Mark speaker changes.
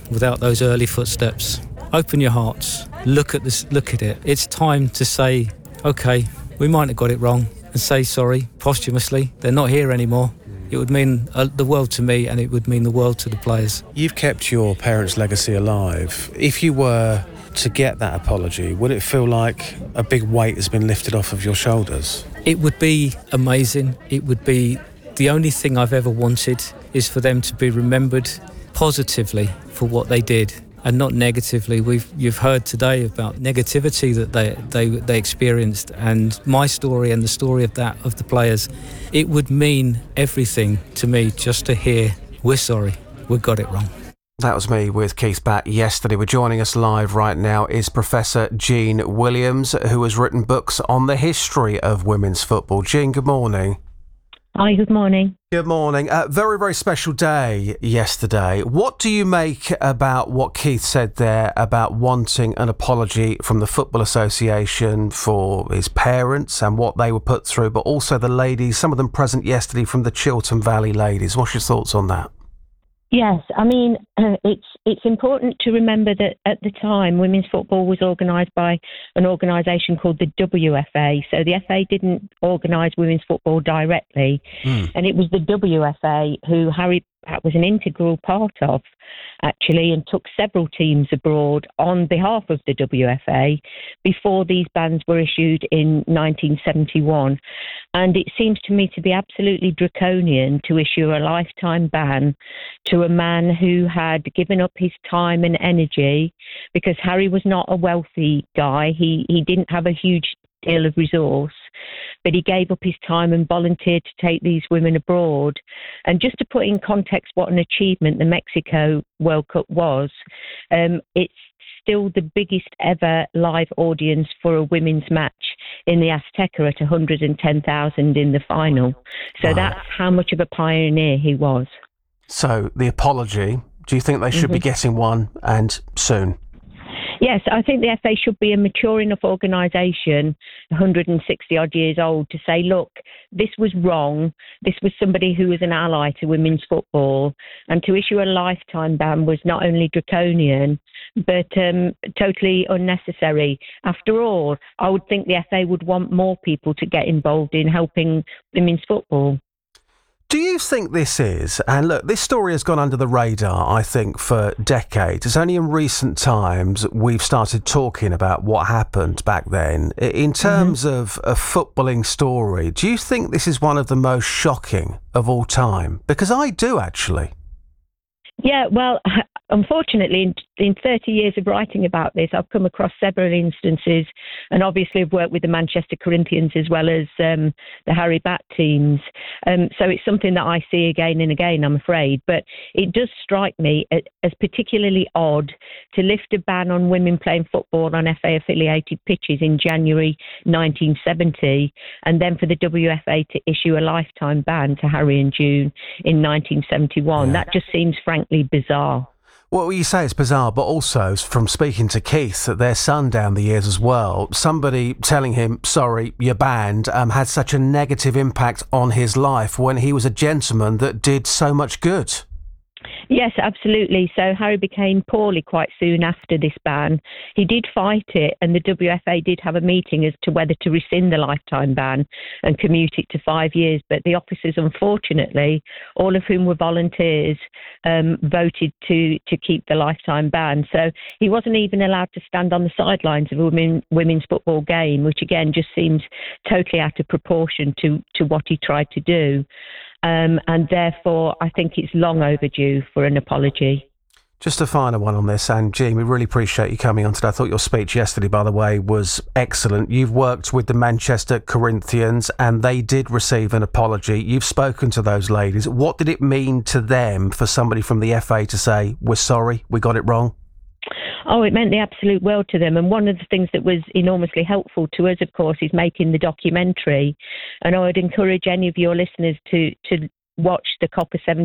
Speaker 1: without those early footsteps. Open your hearts. Look at this. Look at it. It's time to say, okay, we might have got it wrong, and say sorry posthumously. They're not here anymore. It would mean the world to me, and it would mean the world to the players.
Speaker 2: You've kept your parents' legacy alive. If you were to get that apology, would it feel like a big weight has been lifted off of your shoulders?
Speaker 1: It would be amazing. It would be the only thing I've ever wanted is for them to be remembered positively for what they did and not negatively. You've heard today about negativity that they experienced, and my story and the story of the players. It would mean everything to me just to hear, we're sorry, we got it wrong.
Speaker 3: That was me with Keith Batt yesterday. We're joining us live right now is Professor Jean Williams, who has written books on the history of women's football. Jean, good morning.
Speaker 4: Hi, good morning.
Speaker 3: Good morning. Very, very special day yesterday. What do you make about what Keith said there about wanting an apology from the Football Association for his parents and what they were put through, but also the ladies, some of them present yesterday from the Chiltern Valley ladies? What's your thoughts on that?
Speaker 4: Yes, I mean, it's important to remember that at the time, women's football was organised by an organisation called the WFA. So the FA didn't organise women's football directly, and it was the WFA who Harry Batt was an integral part of, actually, and took several teams abroad on behalf of the WFA before these bans were issued in 1971. And it seems to me to be absolutely draconian to issue a lifetime ban to a man who had given up his time and energy, because Harry was not a wealthy guy. He didn't have a huge deal of resource, but he gave up his time and volunteered to take these women abroad. And just to put in context what an achievement the Mexico World Cup was, it's still the biggest ever live audience for a women's match in the Azteca at 110,000 in the final. So That's how much of a pioneer he was. So the apology, do you think they should be getting one, and soon? Yes, I think the FA should be a mature enough organisation, 160 odd years old, to say, look, this was wrong. This was somebody who was an ally to women's football. And to issue a lifetime ban was not only draconian, but totally unnecessary. After all, I would think the FA would want more people to get involved in helping women's football. Do you think this is, and look, this story has gone under the radar, I think, for decades. It's only in recent times we've started talking about what happened back then. In terms of a footballing story, do you think this is one of the most shocking of all time? Because I do, actually. Yeah, well, unfortunately, in 30 years of writing about this, I've come across several instances, and obviously I've worked with the Manchester Corinthians as well as the Harry Batt teams. So it's something that I see again and again, I'm afraid. But it does strike me as particularly odd to lift a ban on women playing football on FA-affiliated pitches in January 1970, and then for the WFA to issue a lifetime ban to Harry and June in 1971. Yeah. That just seems frankly bizarre. Well, you say it's bizarre, but also from speaking to Keith, their son down the years as well, somebody telling him, sorry, you're banned, had such a negative impact on his life when he was a gentleman that did so much good. Yes, absolutely. So Harry became poorly quite soon after this ban. He did fight it, and the WFA did have a meeting as to whether to rescind the lifetime ban and commute it to 5 years. But the officers, unfortunately, all of whom were volunteers, voted to keep the lifetime ban. So he wasn't even allowed to stand on the sidelines of a women's football game, which again just seems totally out of proportion to what he tried to do. And therefore, I think it's long overdue for an apology. Just a final one on this, and Jean, we really appreciate you coming on today. I thought your speech yesterday, by the way, was excellent. You've worked with the Manchester Corinthians, and they did receive an apology. You've spoken to those ladies. What did it mean to them for somebody from the FA to say, we're sorry, we got it wrong? Oh, it meant the absolute world to them. And one of the things that was enormously helpful to us, of course, is making the documentary. And I would encourage any of your listeners to watch the Copper 70